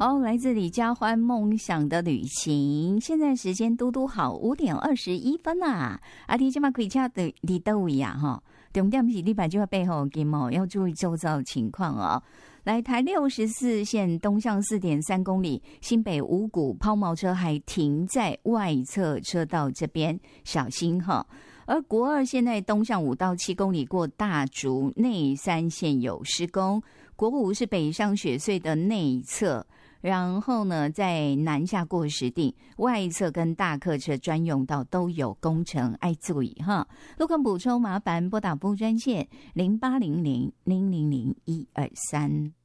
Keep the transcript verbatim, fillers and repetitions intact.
好，来自李佳欢梦想的旅行。现在时间嘟嘟好五点二十一分啦。阿弟今嘛开车的离倒位啊哈，重点是你把这个背后给哦，要注意周遭情况哦。来台六十四线东向四点三公里，新北五股抛锚车还停在外侧车道这边，小心哈。而国二现在东向五到七公里过大竹内三线有施工，国五是北上雪隧的内侧，然后呢在南下过石碇外侧跟大客车专用道都有工程，爱注意哈。路况补充麻烦拨打部专线零八零零零零零一二三。